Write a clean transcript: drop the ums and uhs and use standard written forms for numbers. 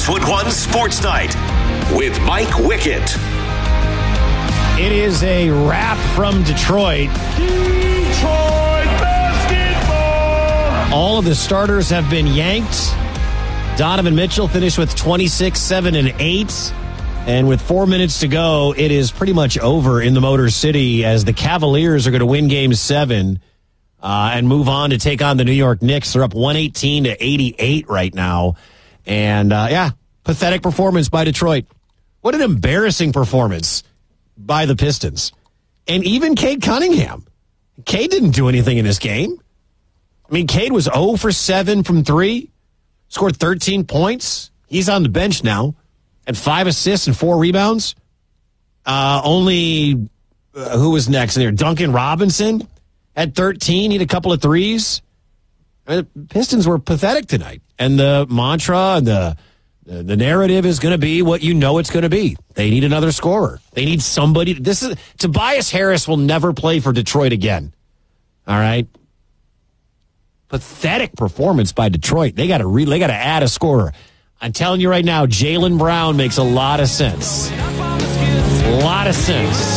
Westwood One Sports Night with Mike Wickett. It is a wrap from Detroit. Detroit basketball! All of the starters have been yanked. Donovan Mitchell finished with 26, 7, and 8. And with 4 minutes to go, it is pretty much over in the Motor City as the Cavaliers are going to win Game 7 and move on to take on the New York Knicks. They're up 118-88 right now. And, pathetic performance by Detroit. What an embarrassing performance by the Pistons. And even Cade Cunningham. Cade didn't do anything in this game. I mean, Cade was 0 for 7 from 3, scored 13 points. He's on the bench now. And 5 assists and 4 rebounds. Who was next in there? Duncan Robinson had 13. He had a couple of threes. The Pistons were pathetic tonight. And the mantra and the narrative is going to be what you know it's going to be. They need another scorer. They need somebody. Tobias Harris will never play for Detroit again. All right. Pathetic performance by Detroit. They got to add a scorer. I'm telling you right now, Jaylen Brown makes a lot of sense. A lot of sense.